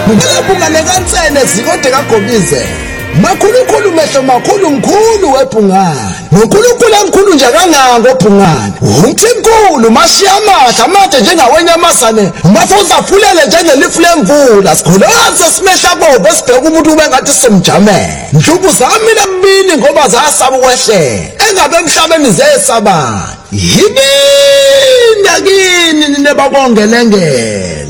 Ngilebungane kaNtsene zikode kaGobize. Makhulukhulu mehlo makhulu mkhulu weBhungane. Nonkulunkulu emkhulu nje kangaka oBhungane. Umthimkhulu mashiya amade njengawenyamazane. Mafuza fulele njengelifu lemvula. Sikhulose simehla bobo sibheka umuntu ube ngathi simjamele. Nhlubu zami lembili ngoba zasaba ukwehlela. Engabe emhlabeni zesabani. Yini nakini nebabongelengele.